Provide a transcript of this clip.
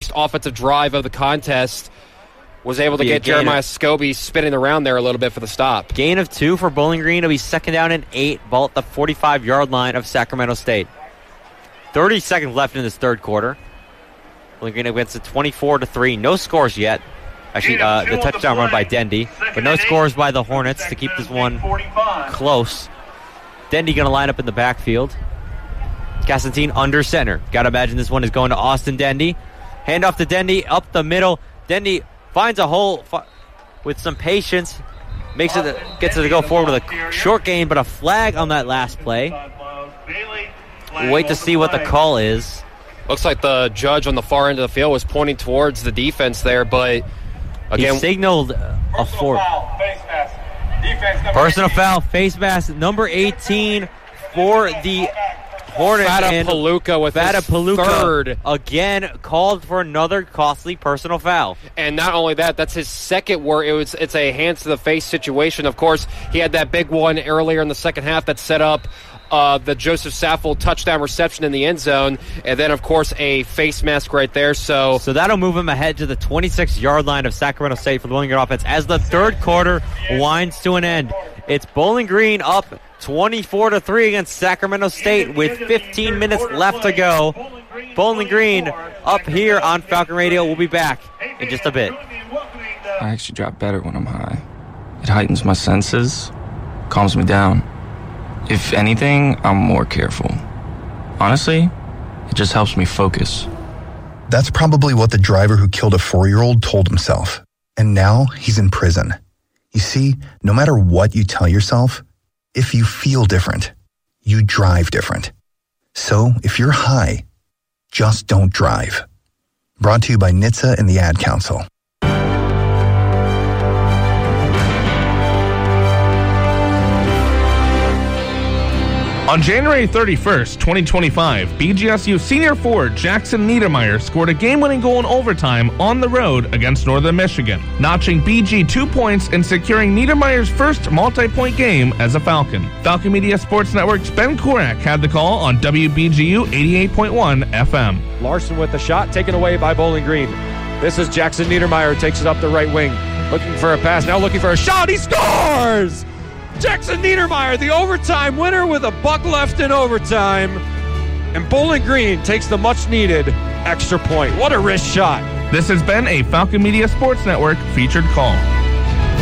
first offensive drive of the contest, was able to get Jeremiah Scobie spinning around there a little bit for the stop. Gain of 2 for Bowling Green. It'll be 2nd down and 8, ball at the 45-yard line of Sacramento State. 30 seconds left in this third quarter. Bowling Green against a 24-3. No scores yet. Actually, the touchdown run by Dendy, but no scores by the Hornets to keep this one close. Dendy going to line up in the backfield. Castantine under center. Got to imagine this one is going to Austin Dendy. Hand off to Dendy, up the middle. Dendy finds a hole with some patience. Gets it to go forward with a short gain, but a flag on that last play. We'll wait to see what the call is. Looks like the judge on the far end of the field was pointing towards the defense there, but again, he signaled a four. Personal foul, face mask, number 18 for the Hornets. Vadapaluca with his third. Again, called for another costly personal foul. And not only that, that's his second where it's a hands to the face situation. Of course, he had that big one earlier in the second half that set up the Joseph Saffold touchdown reception in the end zone, and then, of course, a face mask right there. So that'll move him ahead to the 26-yard line of Sacramento State for the Bowling Green offense as the third quarter winds to an end. It's Bowling Green up 24-3 against Sacramento State with 15 minutes left to go. Bowling Green up here on Falcon Radio. We'll be back in just a bit. I actually drop better when I'm high. It heightens my senses, calms me down. If anything, I'm more careful. Honestly, it just helps me focus. That's probably what the driver who killed a 4-year-old told himself. And now he's in prison. You see, no matter what you tell yourself, if you feel different, you drive different. So if you're high, just don't drive. Brought to you by NHTSA and the Ad Council. On January 31st, 2025, BGSU senior forward Jackson Niedermeyer scored a game-winning goal in overtime on the road against Northern Michigan, notching BG 2 points and securing Niedermeyer's first multi-point game as a Falcon. Falcon Media Sports Network's Ben Korak had the call on WBGU 88.1 FM. Larson with the shot taken away by Bowling Green. This is Jackson Niedermeyer, takes it up the right wing, looking for a pass, now looking for a shot, he scores! Jackson Niedermeyer, the overtime winner with a buck left in overtime. And Bowling Green takes the much-needed extra point. What a wrist shot. This has been a Falcon Media Sports Network featured call.